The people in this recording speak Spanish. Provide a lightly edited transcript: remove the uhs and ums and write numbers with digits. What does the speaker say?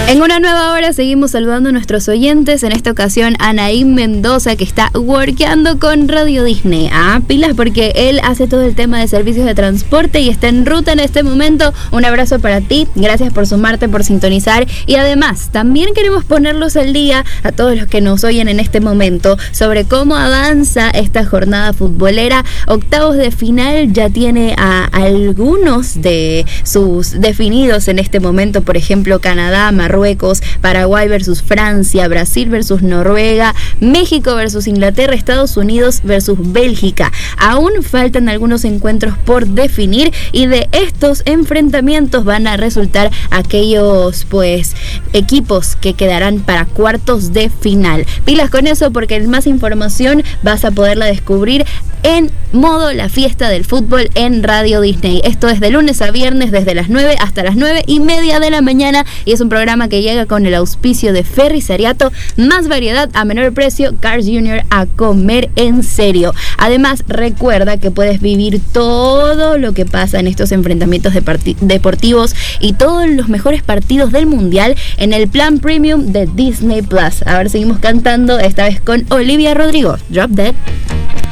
En una nueva hora seguimos saludando a nuestros oyentes. En esta ocasión Anaín Mendoza, que está workeando con Radio Disney. Pilas, porque él hace todo el tema de servicios de transporte y está en ruta en este momento. Un abrazo para ti, gracias por sumarte, por sintonizar. Y además, también queremos ponerlos al día a todos los que nos oyen en este momento sobre cómo avanza esta jornada futbolera. Octavos de final ya tiene a algunos de sus definidos en este momento. Por ejemplo, Canadá, Marruecos, Paraguay versus Francia, Brasil versus Noruega, México versus Inglaterra, Estados Unidos versus Bélgica. Aún faltan algunos encuentros por definir y de estos enfrentamientos van a resultar aquellos equipos que quedarán para cuartos de final. Pilas con eso, porque más información vas a poderla descubrir en modo La Fiesta del Fútbol en Radio Disney. Esto es de lunes a viernes desde las 9 hasta las 9:30 de la mañana y es un programa que llega con el auspicio de Ferrisariato, más variedad a menor precio, Cars Jr. a comer en serio. Además, recuerda que puedes vivir todo lo que pasa en estos enfrentamientos deportivos y todos los mejores partidos del mundial en el plan premium de Disney Plus. A ver, seguimos cantando, esta vez con Olivia Rodrigo, Drop Dead.